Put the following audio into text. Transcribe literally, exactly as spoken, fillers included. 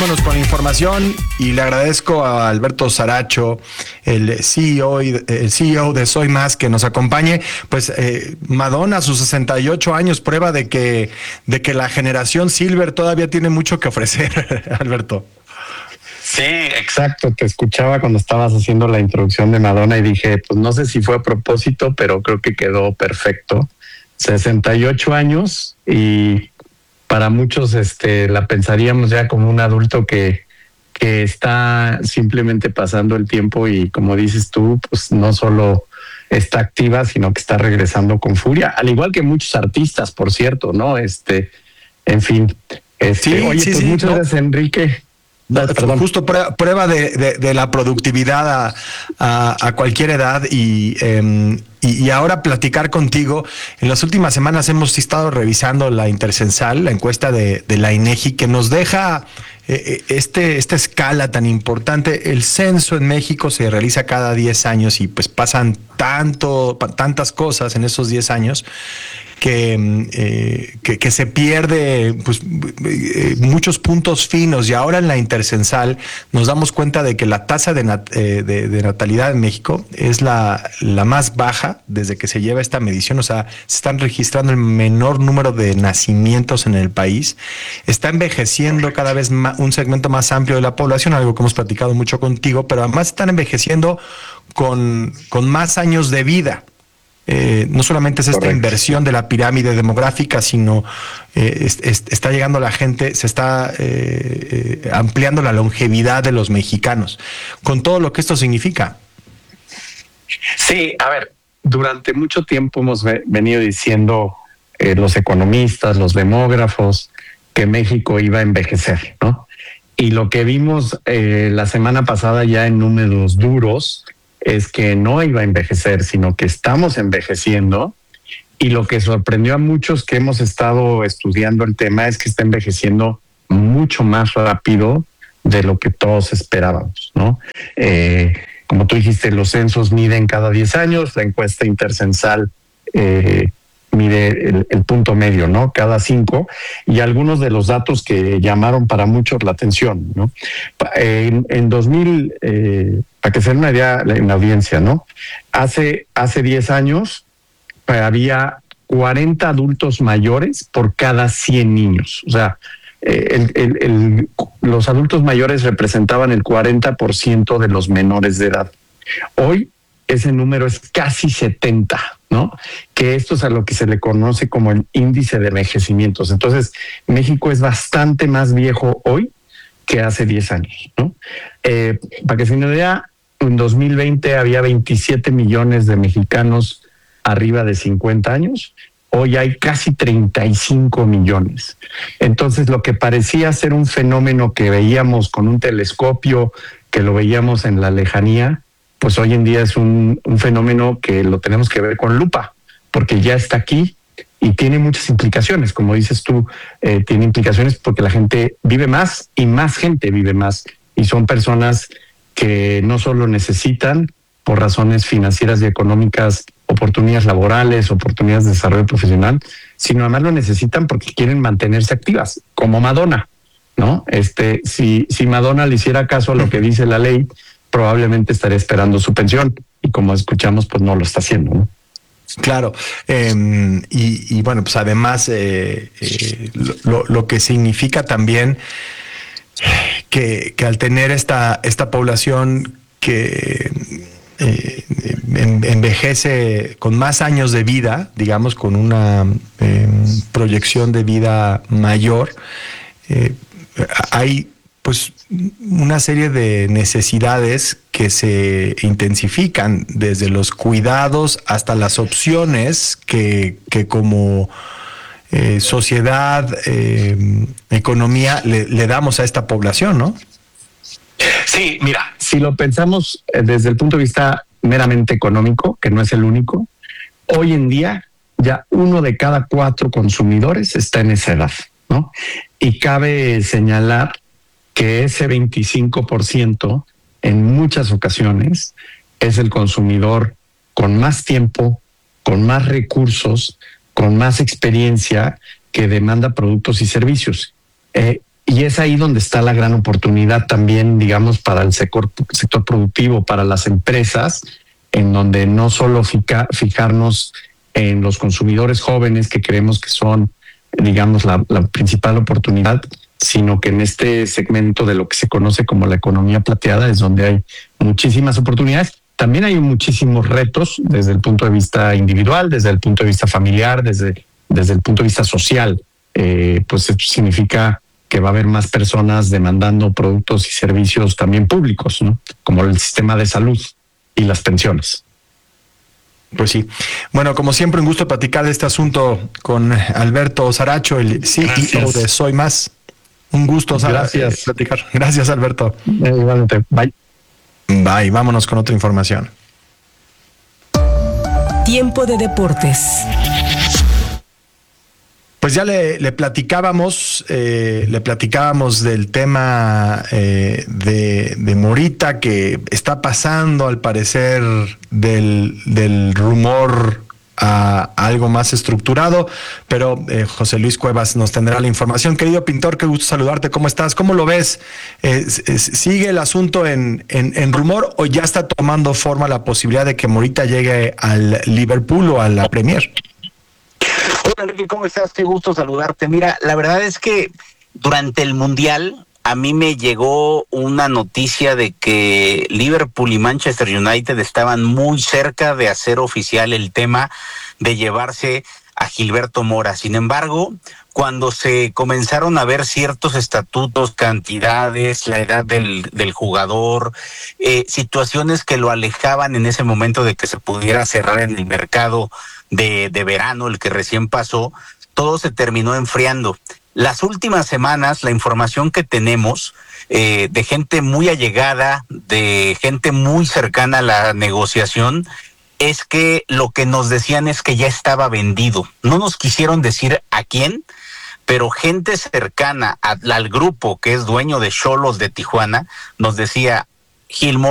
Vámonos con la información y le agradezco a Alberto Saracho, el C E O, y, el C E O de Soy Más, que nos acompañe. Pues eh, Madonna, a sus sesenta y ocho años, prueba de que, de que la generación Silver todavía tiene mucho que ofrecer, Alberto. Sí, exacto. Te escuchaba cuando estabas haciendo la introducción de Madonna y dije, pues no sé si fue a propósito, pero creo que quedó perfecto. sesenta y ocho años y para muchos este, la pensaríamos ya como un adulto que, que está simplemente pasando el tiempo y, como dices tú, pues no solo está activa, sino que está regresando con furia, al igual que muchos artistas, por cierto, ¿no? Este, en fin. Este, Sí, oye, sí, pues sí, muchas no. gracias, Enrique. No, justo prueba, prueba de, de, de la productividad a, a, a cualquier edad y, eh, y, y ahora platicar contigo. En las últimas semanas hemos estado revisando la Intercensal, la encuesta de, de la INEGI, que nos deja eh, este, esta escala tan importante. El censo en México se realiza cada diez años y pues pasan tanto, tantas cosas en esos diez años. Que, eh, que, que se pierde pues, eh, muchos puntos finos, y ahora en la Intercensal nos damos cuenta de que la tasa de, nat, eh, de, de natalidad en México es la, la más baja desde que se lleva esta medición. O sea, se están registrando el menor número de nacimientos en el país. Está envejeciendo cada vez más un segmento más amplio de la población, algo que hemos platicado mucho contigo, pero además están envejeciendo con, con más años de vida. Eh, no solamente es esta Correcto. Inversión de la pirámide demográfica, sino eh, es, es, está llegando la gente, se está eh, eh, ampliando la longevidad de los mexicanos, con todo lo que esto significa. Sí, a ver, durante mucho tiempo hemos venido diciendo eh, los economistas, los demógrafos, que México iba a envejecer, ¿no? Y lo que vimos eh, la semana pasada ya en números duros es que no iba a envejecer, sino que estamos envejeciendo. Y lo que sorprendió a muchos que hemos estado estudiando el tema es que está envejeciendo mucho más rápido de lo que todos esperábamos, ¿no? Eh, como tú dijiste, los censos miden cada diez años, la encuesta intercensal eh, mide el, el punto medio, ¿no? Cada cinco, y algunos de los datos que llamaron para muchos la atención, ¿no? En, en dos mil, eh, para que se den una idea en la audiencia, ¿no? Hace, hace diez años había cuarenta adultos mayores por cada cien niños. O sea, el, el, el, los adultos mayores representaban el cuarenta por ciento de los menores de edad. Hoy ese número es casi setenta, ¿no? Que esto es a lo que se le conoce como el índice de envejecimientos. Entonces, México es bastante más viejo hoy que hace diez años, ¿no? Eh, para que se den una idea, en dos mil veinte había veintisiete millones de mexicanos arriba de cincuenta años. Hoy hay casi treinta y cinco millones. Entonces, lo que parecía ser un fenómeno que veíamos con un telescopio, que lo veíamos en la lejanía, pues hoy en día es un, un fenómeno que lo tenemos que ver con lupa, porque ya está aquí y tiene muchas implicaciones. Como dices tú, eh, tiene implicaciones porque la gente vive más y más gente vive más. Y son personas que no solo necesitan, por razones financieras y económicas, oportunidades laborales, oportunidades de desarrollo profesional, sino además lo necesitan porque quieren mantenerse activas, como Madonna, ¿no? Este, si, si Madonna le hiciera caso a lo que dice la ley, probablemente estaría esperando su pensión, y como escuchamos, pues no lo está haciendo, ¿no? Claro, eh, y, y bueno, pues además eh, eh, lo, lo que significa también que, que al tener esta, esta población que eh, envejece con más años de vida, digamos, con una eh, proyección de vida mayor, eh, hay pues una serie de necesidades que se intensifican, desde los cuidados hasta las opciones que, que como eh, sociedad, eh, economía, le, le damos a esta población, ¿no? Sí, mira, si lo pensamos desde el punto de vista meramente económico, que no es el único, hoy en día ya uno de cada cuatro consumidores está en esa edad, ¿no? Y cabe señalar que ese veinticinco por ciento en muchas ocasiones es el consumidor con más tiempo, con más recursos, con más experiencia, que demanda productos y servicios. Eh, y es ahí donde está la gran oportunidad también, digamos, para el sector, sector productivo, para las empresas, en donde no solo fija, fijarnos en los consumidores jóvenes que creemos que son, digamos, la, la principal oportunidad, sino que en este segmento de lo que se conoce como la economía plateada es donde hay muchísimas oportunidades. También hay muchísimos retos desde el punto de vista individual, desde el punto de vista familiar, desde, desde el punto de vista social. Eh, pues esto significa que va a haber más personas demandando productos y servicios también públicos, ¿no? Como el sistema de salud y las pensiones. Pues sí. Bueno, como siempre, un gusto platicar de este asunto con Alberto Saracho, el C E O de Soy Más. Un gusto, Gracias. Eh, platicar. Gracias, Alberto. Eh, igualmente. Bye. Bye. Vámonos con otra información. Tiempo de deportes. Pues ya le, le platicábamos, eh, le platicábamos del tema eh, de, de Morita, que está pasando al parecer del, del rumor a algo más estructurado, pero eh, José Luis Cuevas nos tendrá la información. Querido pintor, qué gusto saludarte, ¿cómo estás? ¿Cómo lo ves? Eh, ¿Sigue el asunto en, en, en rumor o ya está tomando forma la posibilidad de que Morita llegue al Liverpool o a la Premier? Hola Enrique, ¿cómo estás? Qué gusto saludarte. Mira, la verdad es que durante el Mundial a mí me llegó una noticia de que Liverpool y Manchester United estaban muy cerca de hacer oficial el tema de llevarse a Gilberto Mora. Sin embargo, cuando se comenzaron a ver ciertos estatutos, cantidades, la edad del, del jugador, eh, situaciones que lo alejaban en ese momento de que se pudiera cerrar en el mercado de, de verano, el que recién pasó, todo se terminó enfriando. Las últimas semanas, la información que tenemos eh, de gente muy allegada, de gente muy cercana a la negociación, es que lo que nos decían es que ya estaba vendido. No nos quisieron decir a quién, pero gente cercana a, al grupo que es dueño de Xolos de Tijuana nos decía, Gil Mora